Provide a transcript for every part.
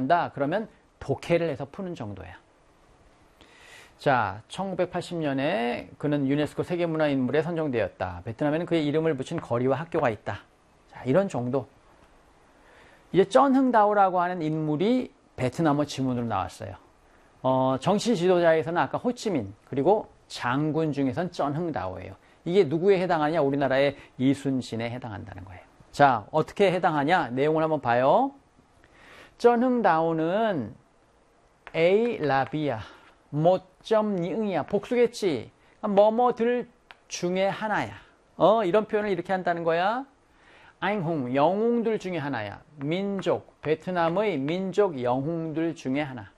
나온다. 그러면 독해를 해서 푸는 정도야. 자, 1980년에 그는 유네스코 세계문화인물에 선정되었다. 베트남에는 그의 이름을 붙인 거리와 학교가 있다. 자, 이런 정도. 이제 쩐흥다오라고 하는 인물이 베트남어 지문으로 나왔어요. 정치 지도자에서는 아까 호치민, 그리고 장군 중에선 쩐흥다오예요. 이게 누구에 해당하냐? 우리나라의 이순신에 해당한다는 거예요. 자, 어떻게 해당하냐? 내용을 한번 봐요. 쩐흥다오는 A 라비아, 모점니응이야. 복수겠지. 뭐뭐들 중에 하나야. 이런 표현을 이렇게 한다는 거야. 앙홍, 영웅들 중에 하나야. 민족, 베트남의 민족 영웅들 중에 하나.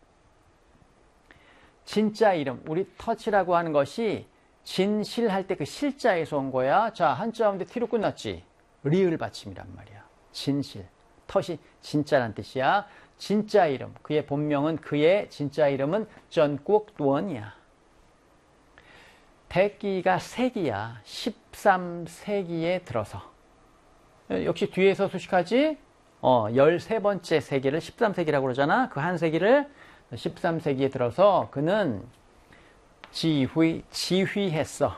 진짜 이름, 우리 터치라고 하는 것이 진실할 때 그 실자에서 온 거야. 자, 한자음인데 T로 끝났지. 리을 받침이란 말이야. 진실, 덫이 진짜란 뜻이야. 진짜 이름, 그의 본명은, 그의 진짜 이름은 전국두원이야. 백기가 세기야. 13세기에 들어서. 역시 뒤에서 소식하지? 13번째 세기를 13세기라고 그러잖아. 그 한 세기를 13세기에 들어서 그는 지휘했어.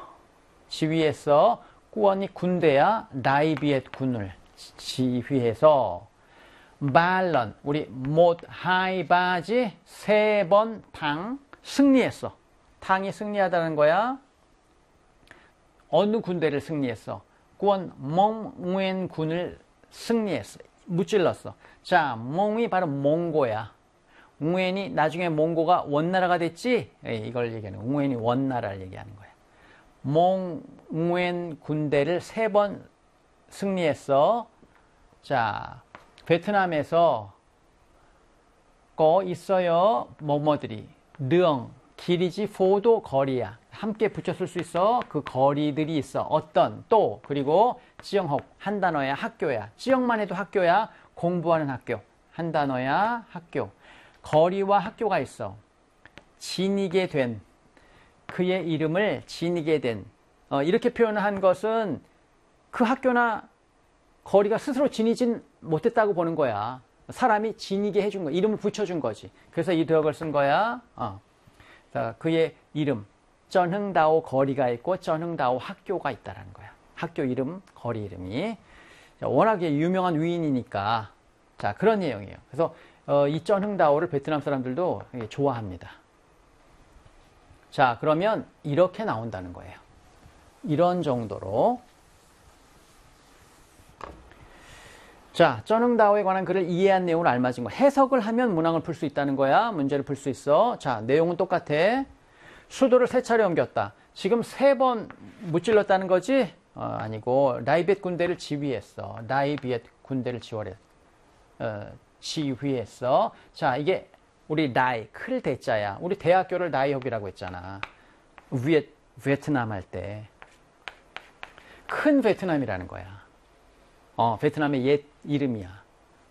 꾸원이 군대야. 라이비엣 군을 지휘해서 말런, 우리 못 하이바지 3번 탕 승리했어. 탕이 승리하다는 거야. 어느 군대를 승리했어? 꾸원 몽우엔 군을 승리했어. 무찔렀어. 자, 몽이 바로 몽고야. 웅웬이 나중에 몽고가 원나라가 됐지? 이걸 얘기하는 거야. 웅웬이 원나라를 얘기하는 거야. 몽우엔 군대를 3번 승리했어. 자, 베트남에서 있어요. 뭐뭐들이. 르엉, 길이지 포도 거리야. 함께 붙여 쓸 수 있어. 그 거리들이 있어. 어떤, 또, 그리고 지영혹, 한 단어야, 학교야. 지영만 해도 학교야. 공부하는 학교. 한 단어야, 학교. 거리와 학교가 있어. 지니게 된, 그의 이름을 지니게 된. 이렇게 표현을 한 것은 그 학교나 거리가 스스로 지니진 못했다고 보는 거야. 사람이 지니게 해준 거야. 이름을 붙여준 거지. 그래서 이 덕을 쓴 거야. 자, 그의 이름, 쩐흥다오 거리가 있고 쩐흥다오 학교가 있다라는 거야. 학교 이름, 거리 이름이. 자, 워낙에 유명한 위인이니까. 자, 그런 내용이에요. 그래서 이 쩐흥다오를 베트남 사람들도 좋아합니다. 자, 그러면 이렇게 나온다는 거예요. 이런 정도로. 자, 쩐흥다오에 관한 글을 이해한 내용을 알맞은 거. 해석을 하면 문항을 풀 수 있다는 거야. 문제를 풀 수 있어. 자, 내용은 똑같아. 수도를 3차례 옮겼다. 지금 3번 무찔렀다는 거지? 아니고 라이비엣 군대를 지휘했어. 라이비엣 군대를 지휘했어. 자, 이게 우리 라이, 클 대자야. 우리 대학교를 라이홉이라고 했잖아. 베트남 할 때. 큰 베트남이라는 거야. 베트남의 옛 이름이야.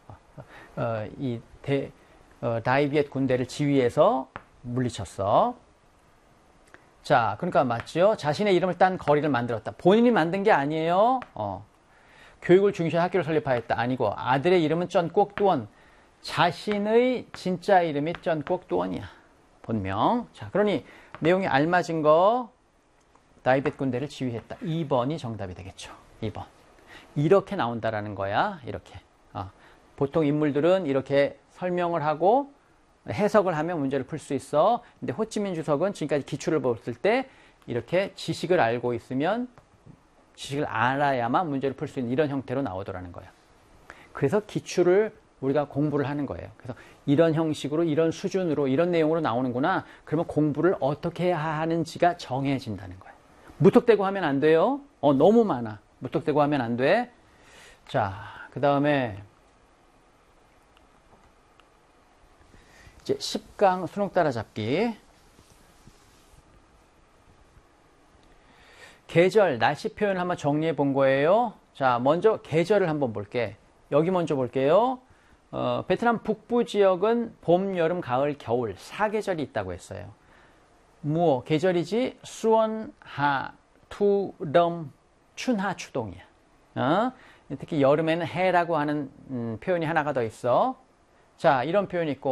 라이비엣 군대를 지휘해서 물리쳤어. 자, 그러니까 맞죠? 자신의 이름을 딴 거리를 만들었다. 본인이 만든 게 아니에요. 교육을 중시한 학교를 설립하였다. 아니고 아들의 이름은 쩐국두원. 자신의 진짜 이름이 쩐국두원이야. 본명. 자, 그러니 내용이 알맞은 거 라이비엣 군대를 지휘했다. 2번이 정답이 되겠죠. 2번. 이렇게 나온다라는 거야. 이렇게. 보통 인물들은 이렇게 설명을 하고 해석을 하면 문제를 풀 수 있어. 근데 호치민 주석은 지금까지 기출을 봤을 때 이렇게 지식을 알고 있으면 지식을 알아야만 문제를 풀 수 있는 이런 형태로 나오더라는 거야. 그래서 기출을 우리가 공부를 하는 거예요. 그래서 이런 형식으로, 이런 수준으로, 이런 내용으로 나오는구나. 그러면 공부를 어떻게 해야 하는지가 정해진다는 거예요. 무턱대고 하면 안 돼요. 너무 많아. 무턱대고 하면 안 돼. 자, 그 다음에 이제 10강 수능 따라잡기. 계절, 날씨 표현 한번 정리해 본 거예요. 자, 먼저 계절을 한번 볼게. 여기 먼저 볼게요. 베트남 북부 지역은 봄, 여름, 가을, 겨울 4계절이 있다고 했어요. 무어 계절이지? 수원, 하, 투, 럼, 춘하, 추동이야. 특히 여름에는 해라고 하는 표현이 하나가 더 있어. 자, 이런 표현이 있고